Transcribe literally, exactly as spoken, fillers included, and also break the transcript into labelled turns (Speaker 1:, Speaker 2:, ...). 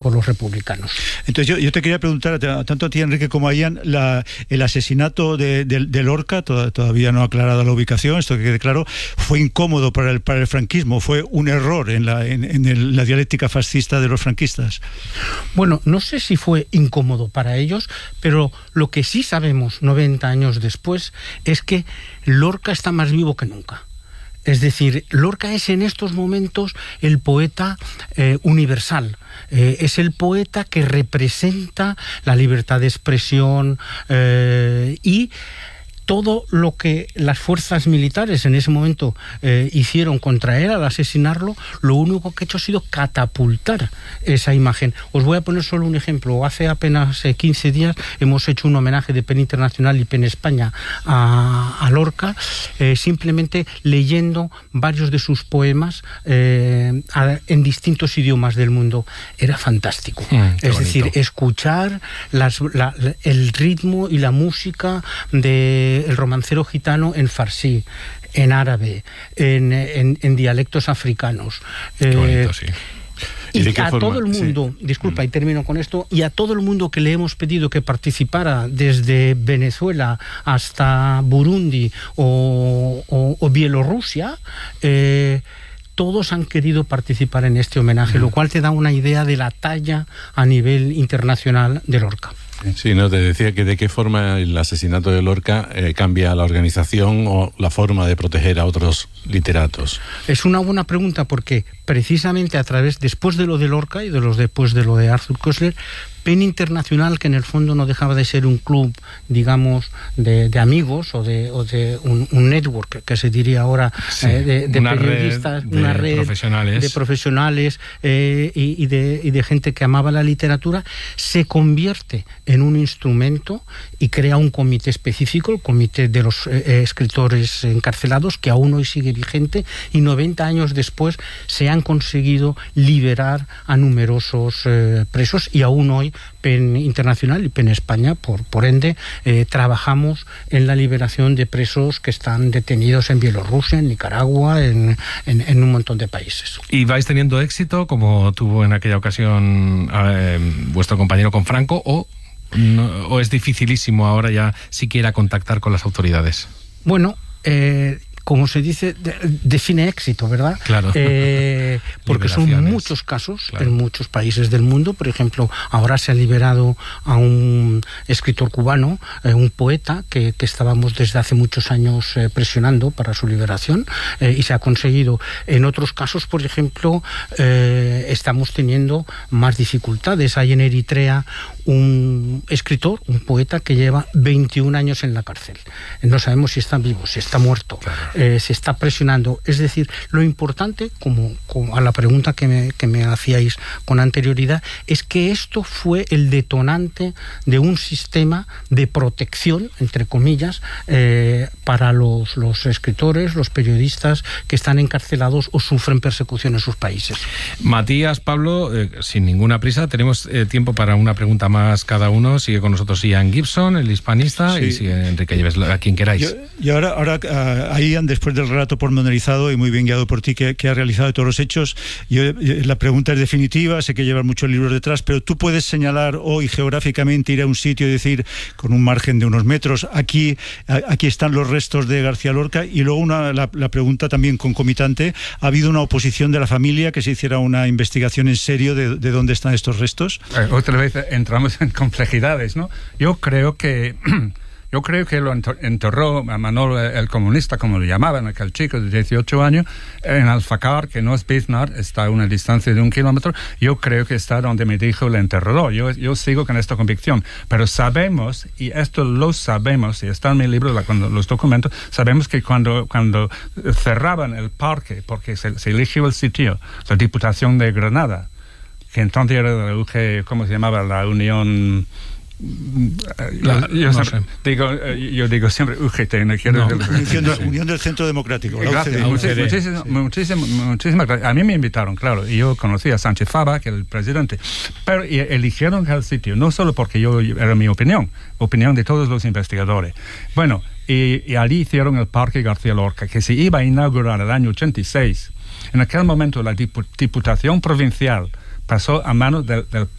Speaker 1: por los republicanos.
Speaker 2: Entonces yo, yo te quería preguntar, tanto a ti, Enrique, como a Ian, la, el asesinato de, de, de Lorca, to, todavía no ha aclarado la ubicación, esto que quede claro, fue incómodo para el, para el franquismo, fue un error en la, en, en el, la dialéctica fascista de los franquistas.
Speaker 1: Bueno, no sé si fue incómodo para ellos, pero lo que sí sabemos noventa años después es que Lorca está más vivo que nunca. Es decir, Lorca es en estos momentos el poeta eh, universal. Eh, es el poeta que representa la libertad de expresión eh, y todo lo que las fuerzas militares en ese momento eh, hicieron contra él al asesinarlo, lo único que ha hecho ha sido catapultar esa imagen. Os voy a poner solo un ejemplo. Hace apenas eh, quince días hemos hecho un homenaje de PEN Internacional y PEN España a, a Lorca, eh, simplemente leyendo varios de sus poemas eh, a, en distintos idiomas del mundo. Era fantástico. Mm, es bonito. Decir, escuchar las, la, el ritmo y la música de el romancero gitano en farsí, en árabe, en, en, en dialectos africanos.
Speaker 3: Qué eh, bonito, sí.
Speaker 1: Y, y a forma? todo el mundo, sí. disculpa, mm. y termino con esto, y a todo el mundo que le hemos pedido que participara desde Venezuela hasta Burundi o, o, o Bielorrusia, eh, todos han querido participar en este homenaje, mm. lo cual te da una idea de la talla a nivel internacional de Lorca.
Speaker 3: Sí, no, te decía que de qué forma el asesinato de Lorca eh, cambia la organización o la forma de proteger a otros literatos.
Speaker 1: Es una buena pregunta porque precisamente a través, después de lo de Lorca y de los después de lo de Arthur Koestler, PEN Internacional, que en el fondo no dejaba de ser un club, digamos, de, de amigos o de, o de un, un network, que se diría ahora,
Speaker 3: sí,
Speaker 1: eh, de, de
Speaker 3: una
Speaker 1: periodistas,
Speaker 3: red
Speaker 1: una
Speaker 3: de
Speaker 1: red
Speaker 3: profesionales.
Speaker 1: de profesionales eh, y, y, de, y de gente que amaba la literatura, se convierte en un instrumento y crea un comité específico, el comité de los eh, escritores encarcelados, que aún hoy sigue vigente, y noventa años después se han conseguido liberar a numerosos eh, presos, y aún hoy PEN Internacional y PEN España, por, por ende, eh, trabajamos en la liberación de presos que están detenidos en Bielorrusia, en Nicaragua, en, en, en un montón de países.
Speaker 4: ¿Y vais teniendo éxito, como tuvo en aquella ocasión eh, vuestro compañero con Franco, o, no, o es dificilísimo ahora ya siquiera contactar con las autoridades?
Speaker 1: Bueno, eh... como se dice, de, define éxito, ¿verdad?
Speaker 4: Claro.
Speaker 1: Eh, porque son muchos casos, claro, en muchos países del mundo. Por ejemplo, ahora se ha liberado a un escritor cubano, eh, un poeta que, que estábamos desde hace muchos años eh, presionando para su liberación, eh, y se ha conseguido. En otros casos, por ejemplo, eh, estamos teniendo más dificultades. Hay en Eritrea un escritor, un poeta que lleva veintiún años en la cárcel. No sabemos si está vivo, si está muerto. Claro. Eh, se está presionando. Es decir, lo importante, como, como a la pregunta que me, que me hacíais con anterioridad, es que esto fue el detonante de un sistema de protección, entre comillas, eh, para los, los escritores, los periodistas que están encarcelados o sufren persecución en sus países.
Speaker 4: Matías, Pablo, eh, sin ninguna prisa, tenemos eh, tiempo para una pregunta más cada uno. Sigue con nosotros Ian Gibson, el hispanista, sí, y sigue Enrique Lleves, a quien queráis.
Speaker 2: Yo, y ahora, ahora uh, ahí después del relato pormenorizado y muy bien guiado por ti que, que has realizado de todos los hechos, yo, la pregunta es definitiva, sé que llevas muchos libros detrás, pero tú puedes señalar hoy geográficamente, ir a un sitio y decir, con un margen de unos metros, aquí, aquí están los restos de García Lorca. Y luego una, la, la pregunta también concomitante, ¿ha habido una oposición de la familia que se hiciera una investigación en serio de, de dónde están estos restos?
Speaker 5: Eh, otra vez entramos en complejidades, ¿no? Yo creo que Yo creo que lo enterró a Manolo el comunista, como lo llamaban, aquel chico de dieciocho años, en Alfacar, que no es Biznar, está a una distancia de un kilómetro. Yo creo que está donde me dijo el enterrador. Yo, yo sigo con esta convicción. Pero sabemos, y esto lo sabemos, y está en mi libro, la, cuando, los documentos, sabemos que cuando, cuando cerraban el parque, porque se, se eligió el sitio, la Diputación de Granada, que entonces era la U G, ¿cómo se llamaba? La Unión...
Speaker 4: La,
Speaker 5: yo,
Speaker 4: no
Speaker 5: siempre,
Speaker 4: sé.
Speaker 5: digo, yo digo siempre U G T, no quiero
Speaker 2: no, Unión, del, Unión del Centro Democrático.
Speaker 5: Gracias, muchísimas, muchísimas, muchísimas gracias. A mí me invitaron, claro, y yo conocí a Sánchez Faba, que era el presidente, pero eligieron el sitio, no solo porque yo era mi opinión, opinión de todos los investigadores. Bueno, y, y allí hicieron el Parque García Lorca, que se iba a inaugurar en el año ochenta y seis. En aquel momento la Diputación Provincial pasó a manos del, del